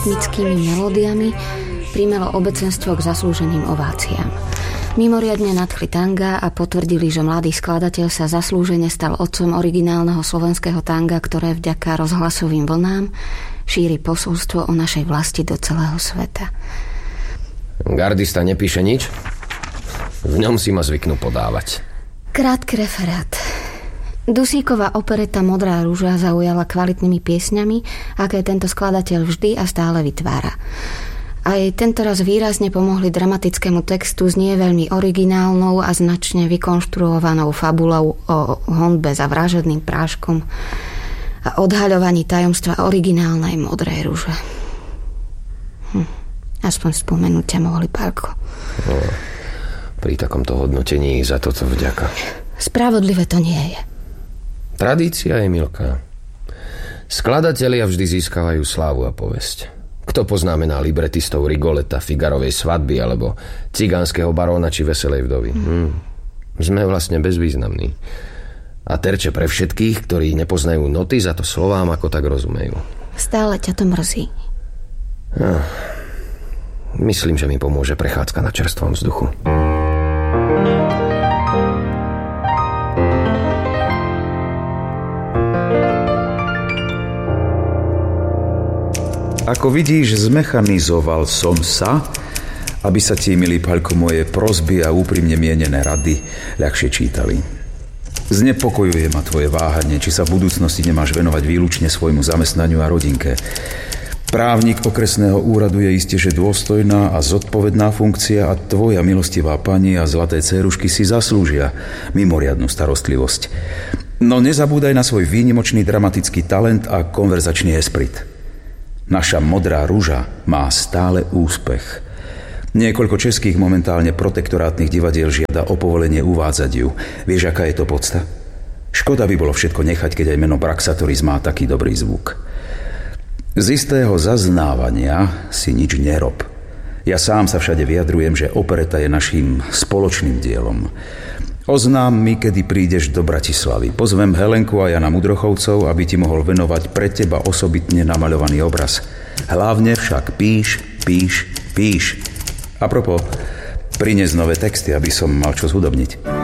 rytmickými melódiami primelo obecenstvo k zaslúženým ováciám. Mimoriadne nadchli tanga a potvrdili, že mladý skladateľ sa zaslúžene stal otcom originálneho slovenského tanga, ktoré vďaka rozhlasovým vlnám šíri posolstvo o našej vlasti do celého sveta. Gardista nepíše nič? V ňom si ma zvyknú podávať. Krátky referát. Dusíková opereta Modrá rúža zaujala kvalitnými piesňami, aké tento skladateľ vždy a stále vytvára. Aj tentoraz výrazne pomohli dramatickému textu s nie veľmi originálnou a značne vykonštruovanou fabulou o honbe za vražedným práškom a odhaľovaní tajomstva originálnej Modrej rúže. Aspoň spomenúť ťa mohli, Pálko. No, pri takomto hodnotení za toto vďaka. Spravodlivé to nie je. Tradícia je, Milka. Skladatelia vždy získavajú slávu a povesť. Kto poznamená libretistov Rigoleta, Figarovej svadby alebo Cigánskeho baróna či Veselej vdovy? Sme vlastne bezvýznamní. A terče pre všetkých, ktorí nepoznajú noty, za to slovám ako tak rozumejú. Stále ťa to mrzí. Myslím, že mi pomôže prechádzka na čerstvom vzduchu. Ako vidíš, zmechanizoval som sa, aby sa ti, milý Paľko, moje prosby a úprimne mienené rady ľahšie čítali. Znepokojuje ma tvoje váhanie, či sa v budúcnosti nemáš venovať výlučne svojmu zamestnaniu a rodinke. Právnik okresného úradu je isté, že dôstojná a zodpovedná funkcia a tvoja milostivá pani a zlaté cérušky si zaslúžia mimoriadnu starostlivosť. No nezabúdaj na svoj výnimočný dramatický talent a konverzačný esprit. Naša Modrá rúža má stále úspech. Niekoľko českých momentálne protektorátnych divadiel žiada o povolenie uvádzať ju. Vieš, aká je to podsta? Škoda by bolo všetko nechať, keď aj meno Praxatoris má taký dobrý zvuk. Z istého zaznávania si nič nerob. Ja sám sa všade vyjadrujem, že opereta je naším spoločným dielom. Oznám mi, kedy prídeš do Bratislavy. Pozvem Helenku a Jana Mudrochovcov, aby ti mohol venovať pre teba osobitne namaľovaný obraz. Hlavne však píš. A propos, prinies nové texty, aby som mal čo zhudobniť.